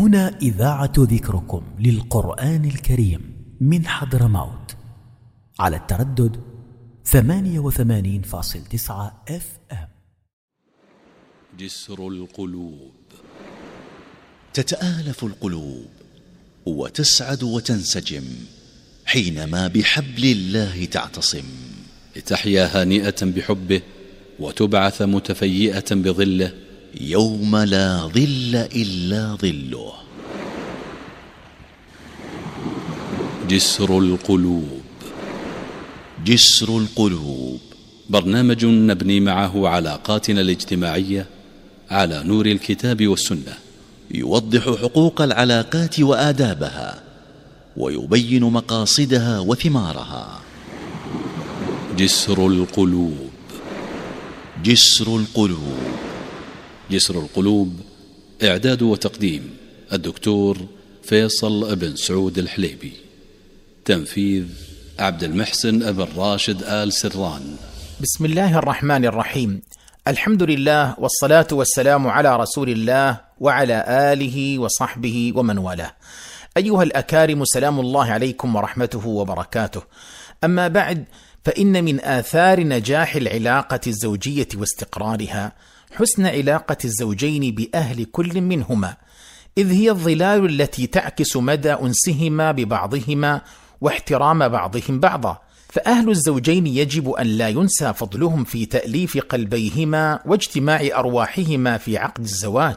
هنا إذاعة ذكركم للقرآن الكريم من حضرموت على التردد 88.9 FM. جسر القلوب. تتآلف القلوب وتسعد وتنسجم حينما بحبل الله تعتصم، لتحيا هانئة بحبه وتبعث متفيئة بظله يوم لا ظل إلا ظله. جسر القلوب. جسر القلوب، برنامج نبني معه علاقاتنا الاجتماعية على نور الكتاب والسنة، يوضح حقوق العلاقات وآدابها، ويبين مقاصدها وثمارها. جسر القلوب. جسر القلوب. جسر القلوب، إعداد وتقديم الدكتور فيصل بن سعود الحليبي، تنفيذ عبد المحسن بن راشد آل سران. بسم الله الرحمن الرحيم. الحمد لله والصلاة والسلام على رسول الله وعلى آله وصحبه ومن والاه. أيها الأكارم، سلام الله عليكم ورحمته وبركاته. أما بعد، فإن من آثار نجاح العلاقة الزوجية واستقرارها حسن علاقة الزوجين بأهل كل منهما، إذ هي الظلال التي تعكس مدى أنسهما ببعضهما واحترام بعضهم بعضا. فأهل الزوجين يجب أن لا ينسى فضلهم في تأليف قلبيهما واجتماع أرواحهما في عقد الزواج،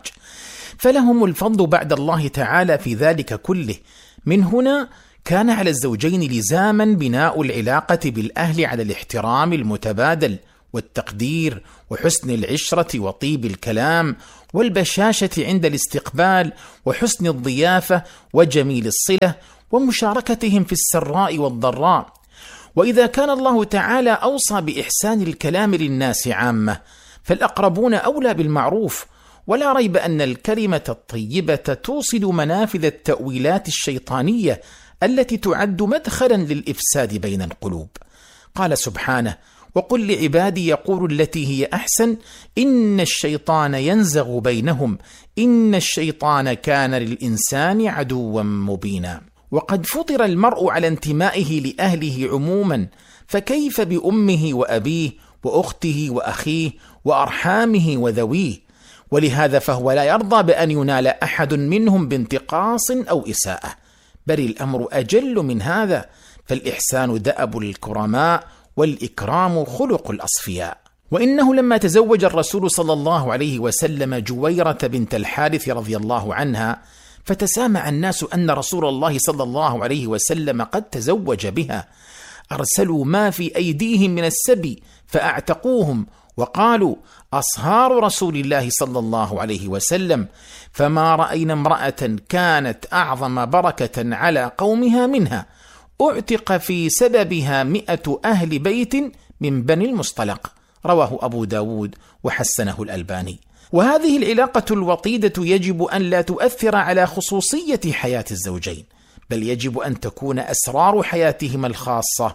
فلهم الفضل بعد الله تعالى في ذلك كله. من هنا كان على الزوجين لزاما بناء العلاقة بالأهل على الاحترام المتبادل والتقدير وحسن العشرة وطيب الكلام والبشاشة عند الاستقبال وحسن الضيافة وجميل الصلة ومشاركتهم في السراء والضراء. وإذا كان الله تعالى أوصى بإحسان الكلام للناس عامة، فالأقربون أولى بالمعروف. ولا ريب أن الكلمة الطيبة توصد منافذ التأويلات الشيطانية التي تعد مدخلا للإفساد بين القلوب. قال سبحانه: وقل لعبادي يقولوا التي هي أحسن إن الشيطان ينزغ بينهم إن الشيطان كان للإنسان عدوا مبينا. وقد فطر المرء على انتمائه لأهله عموما، فكيف بأمه وأبيه وأخته وأخيه وأرحامه وذويه؟ ولهذا فهو لا يرضى بأن ينال أحد منهم بانتقاص أو إساءة، بل الأمر أجل من هذا، فالإحسان دأب الكرماء والإكرام خلق الأصفياء. وإنه لما تزوج الرسول صلى الله عليه وسلم جويرة بنت الحارث رضي الله عنها، فتسامع الناس أن رسول الله صلى الله عليه وسلم قد تزوج بها، أرسلوا ما في أيديهم من السبي فأعتقوهم، وقالوا: أصهار رسول الله صلى الله عليه وسلم، فما رأينا امرأة كانت أعظم بركة على قومها منها، أعتق في سببها 100 أهل بيت من بني المصطلق. رواه أبو داود وحسنه الألباني. وهذه العلاقة الوطيدة يجب أن لا تؤثر على خصوصية حياة الزوجين، بل يجب أن تكون أسرار حياتهما الخاصة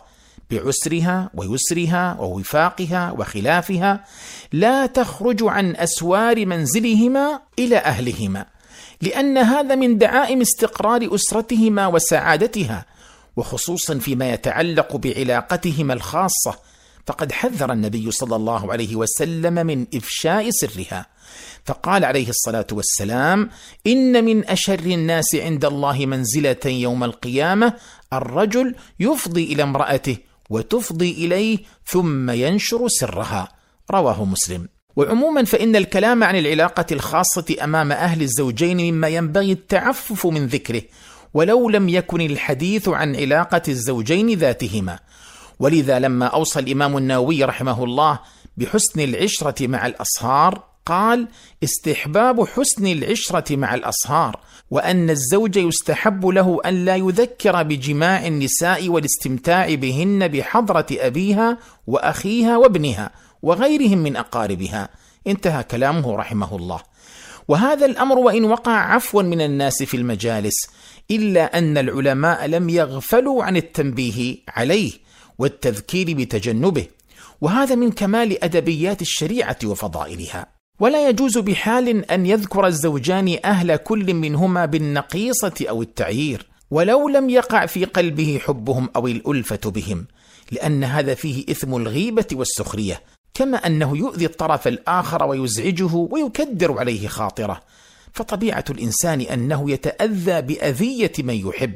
بعسرها ويسرها ووفاقها وخلافها لا تخرج عن أسوار منزلهما إلى أهلهما، لأن هذا من دعائم استقرار أسرتهما وسعادتها، وخصوصا فيما يتعلق بعلاقتهما الخاصة، فقد حذر النبي صلى الله عليه وسلم من إفشاء سرها، فقال عليه الصلاة والسلام: إن من أشر الناس عند الله منزلة يوم القيامة الرجل يفضي إلى امرأته وتفضي إليه ثم ينشر سرها. رواه مسلم. وعموما فإن الكلام عن العلاقة الخاصة أمام أهل الزوجين مما ينبغي التعفف من ذكره، ولو لم يكن الحديث عن علاقة الزوجين ذاتهما. ولذا لما أوصى الإمام النووي رحمه الله بحسن العشرة مع الأصهار، قال: استحباب حسن العشرة مع الأصهار، وأن الزوج يستحب له أن لا يذكر بجماع النساء والاستمتاع بهن بحضرة أبيها وأخيها وابنها وغيرهم من أقاربها. انتهى كلامه رحمه الله. وهذا الأمر وإن وقع عفوا من الناس في المجالس، إلا أن العلماء لم يغفلوا عن التنبيه عليه والتذكير بتجنبه، وهذا من كمال أدبيات الشريعة وفضائلها. ولا يجوز بحال أن يذكر الزوجان أهل كل منهما بالنقيصة أو التعيير ولو لم يقع في قلبه حبهم أو الألفة بهم، لأن هذا فيه إثم الغيبة والسخرية، كما أنه يؤذي الطرف الآخر ويزعجه ويكدر عليه خاطره، فطبيعة الإنسان أنه يتأذى بأذية من يحب.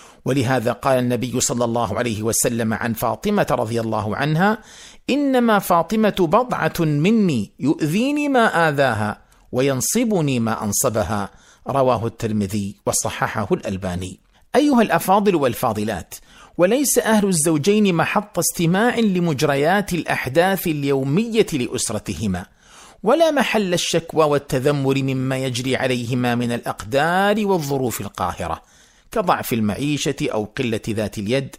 ولهذا قال النبي صلى الله عليه وسلم عن فاطمة رضي الله عنها: إنما فاطمة بضعة مني يؤذيني ما آذاها وينصبني ما أنصبها، رواه الترمذي وصححه الألباني. أيها الأفاضل والفاضلات، وليس أهل الزوجين محط استماع لمجريات الأحداث اليومية لأسرتهما، ولا محل الشكوى والتذمر مما يجري عليهما من الأقدار والظروف القاهرة كضعف المعيشة أو قلة ذات اليد.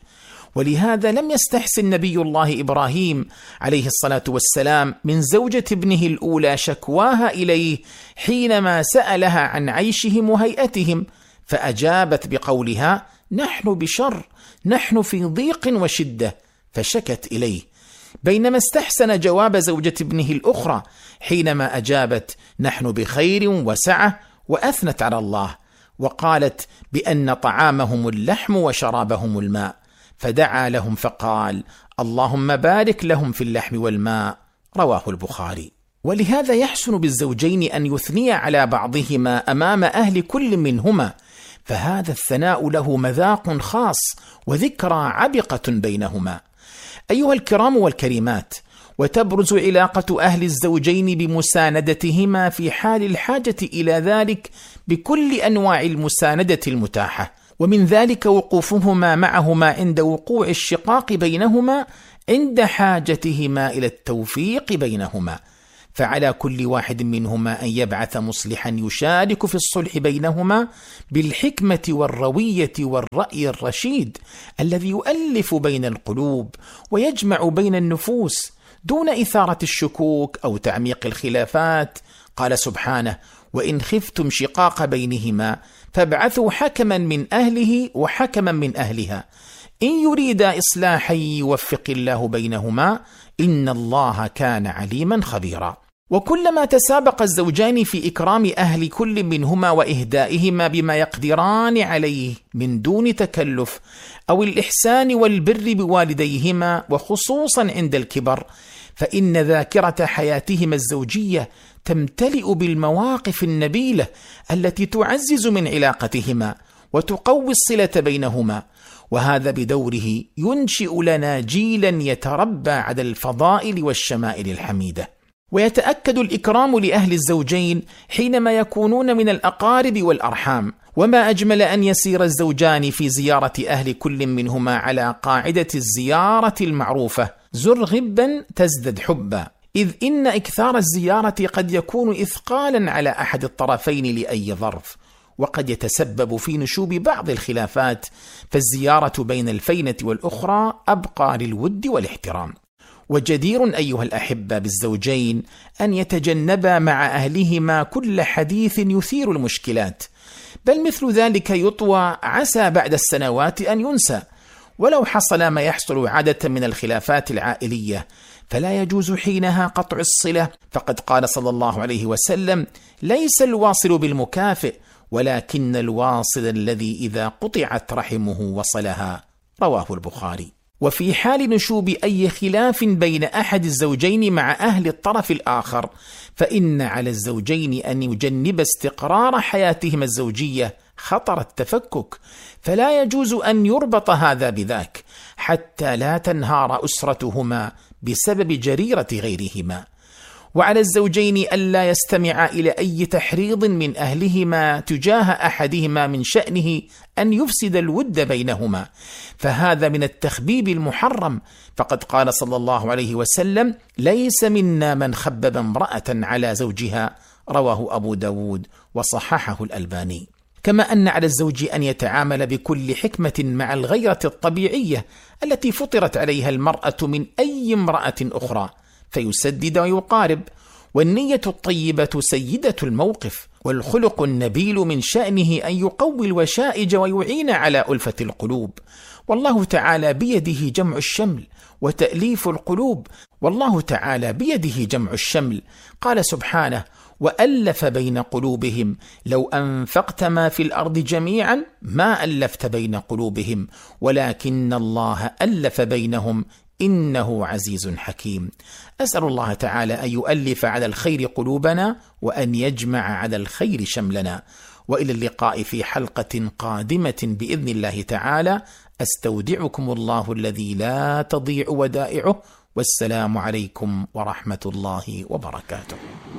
ولهذا لم يستحسن نبي الله إبراهيم عليه الصلاة والسلام من زوجة ابنه الأولى شكواها إليه حينما سألها عن عيشهم وهيئتهم، فأجابت بقولها: نحن بشر، نحن في ضيق وشدة، فشكت إليه، بينما استحسن جواب زوجة ابنه الأخرى حينما أجابت: نحن بخير وسعة، وأثنت على الله وقالت بأن طعامهم اللحم وشرابهم الماء، فدعا لهم فقال: اللهم بارك لهم في اللحم والماء، رواه البخاري. ولهذا يحسن بالزوجين أن يثني على بعضهما أمام أهل كل منهما، فهذا الثناء له مذاق خاص وذكرى عبقة بينهما. أيها الكرام والكريمات، وتبرز علاقة أهل الزوجين بمساندتهما في حال الحاجة إلى ذلك بكل أنواع المساندة المتاحة، ومن ذلك وقوفهما معهما عند وقوع الشقاق بينهما عند حاجتهما إلى التوفيق بينهما، فعلى كل واحد منهما أن يبعث مصلحا يشارك في الصلح بينهما بالحكمة والروية والرأي الرشيد الذي يؤلف بين القلوب ويجمع بين النفوس دون إثارة الشكوك أو تعميق الخلافات. قال سبحانه: وإن خفتم شقاق بينهما فابعثوا حكما من أهله وحكما من أهلها إن يريدا إصلاحا يوفق الله بينهما إن الله كان عليما خبيرا. وكلما تسابق الزوجان في إكرام أهل كل منهما وإهدائهما بما يقدران عليه من دون تكلف أو الإحسان والبر بوالديهما، وخصوصا عند الكبر، فإن ذاكرة حياتهما الزوجية تمتلئ بالمواقف النبيلة التي تعزز من علاقتهما وتقوي الصلة بينهما، وهذا بدوره ينشئ لنا جيلا يتربى على الفضائل والشمائل الحميدة. ويتأكد الإكرام لأهل الزوجين حينما يكونون من الأقارب والأرحام، وما أجمل أن يسير الزوجان في زيارة أهل كل منهما على قاعدة الزيارة المعروفة: زر غبا تزدد حبا، إذ إن إكثار الزيارة قد يكون إثقالا على أحد الطرفين لأي ظرف، وقد يتسبب في نشوب بعض الخلافات، فالزيارة بين الفينة والأخرى أبقى للود والاحترام. وجدير أيها الأحبة بالزوجين أن يتجنبا مع أهلهما كل حديث يثير المشكلات، بل مثل ذلك يطوى عسى بعد السنوات أن ينسى، ولو حصل ما يحصل عادة من الخلافات العائلية فلا يجوز حينها قطع الصلة، فقد قال صلى الله عليه وسلم: ليس الواصل بالمكافئ ولكن الواصل الذي إذا قطعت رحمه وصلها، رواه البخاري. وفي حال نشوب أي خلاف بين أحد الزوجين مع أهل الطرف الآخر فإن على الزوجين أن يجنب استقرار حياتهما الزوجية خطر التفكك، فلا يجوز أن يربط هذا بذاك حتى لا تنهار أسرتهما بسبب جريرة غيرهما. وعلى الزوجين ألا يستمع إلى أي تحريض من أهلهما تجاه أحدهما من شأنه أن يفسد الود بينهما، فهذا من التخبيب المحرم، فقد قال صلى الله عليه وسلم: ليس منا من خبب امرأة على زوجها، رواه أبو داود وصححه الألباني. كما أن على الزوج أن يتعامل بكل حكمة مع الغيرة الطبيعية التي فطرت عليها المرأة من أي امرأة أخرى، فيسدد ويقارب، والنية الطيبة سيدة الموقف، والخلق النبيل من شأنه أن يقوي الوشائج ويعين على ألفة القلوب، والله تعالى بيده جمع الشمل وتأليف القلوب، والله تعالى بيده جمع الشمل. قال سبحانه: وألف بين قلوبهم لو أنفقت ما في الأرض جميعا ما ألفت بين قلوبهم ولكن الله ألف بينهم إنه عزيز حكيم. أسأل الله تعالى أن يؤلف على الخير قلوبنا وأن يجمع على الخير شملنا. وإلى اللقاء في حلقة قادمة بإذن الله تعالى. أستودعكم الله الذي لا تضيع ودائعه، والسلام عليكم ورحمة الله وبركاته.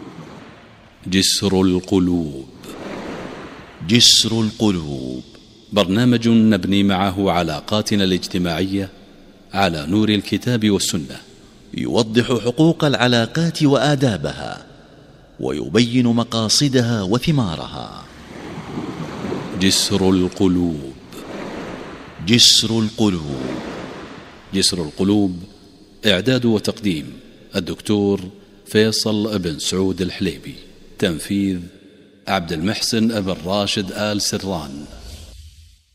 جسر القلوب. جسر القلوب، برنامج نبني معه علاقاتنا الاجتماعية على نور الكتاب والسنة، يوضح حقوق العلاقات وآدابها، ويبين مقاصدها وثمارها. جسر القلوب. جسر القلوب. جسر القلوب، إعداد وتقديم الدكتور فيصل بن سعود الحليبي، تنفيذ عبد المحسن بن راشد آل سران.